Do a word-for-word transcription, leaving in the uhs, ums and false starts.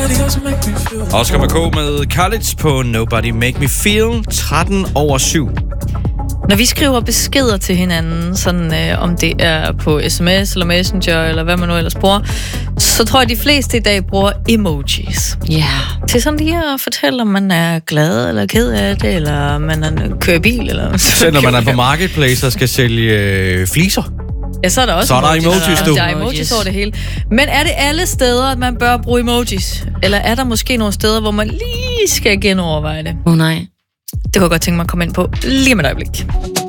Oscar med K med College på Nobody Make Me Feel, tretten over syv. Når vi skriver beskeder til hinanden, sådan øh, om det er på sms eller messenger, eller hvad man nu ellers bruger, så tror jeg, de fleste i dag bruger emojis. Ja. Yeah. Til sådan lige at fortælle, om man er glad eller ked af det, eller man er, kører bil. Eller selv når man er på Marketplace og skal sælge øh, fliser. Ja, så er der også så er der emojis, emojis, du. der er emojis over det hele. Men er det alle steder, at man bør bruge emojis? Eller er der måske nogle steder, hvor man lige skal genoverveje det? Åh oh, nej. Det kunne jeg godt tænke mig at komme ind på lige med et øjeblik.